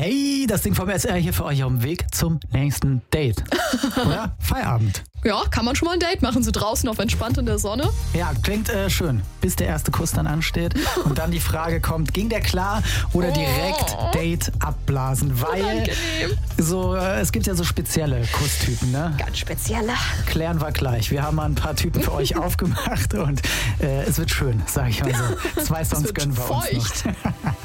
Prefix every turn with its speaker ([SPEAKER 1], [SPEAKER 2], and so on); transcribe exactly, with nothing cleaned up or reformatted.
[SPEAKER 1] Hey, das Ding vom S R hier für euch auf dem Weg zum nächsten Date. Oder? Feierabend.
[SPEAKER 2] Ja, kann man schon mal ein Date machen, so draußen auf entspannt in der Sonne.
[SPEAKER 1] Ja, klingt äh, schön, bis der erste Kuss dann ansteht und dann die Frage kommt, ging der klar oder direkt
[SPEAKER 2] Oh.
[SPEAKER 1] Date abblasen? Weil
[SPEAKER 2] Unangenehm.
[SPEAKER 1] so, äh, es gibt ja so spezielle Kusstypen, ne?
[SPEAKER 2] Ganz spezieller.
[SPEAKER 1] Klären wir gleich. Wir haben mal ein paar Typen für euch aufgemacht und äh, es wird schön, sag ich mal so. Zwei Songs
[SPEAKER 2] wird
[SPEAKER 1] gönnen wir uns
[SPEAKER 2] feucht.
[SPEAKER 1] noch.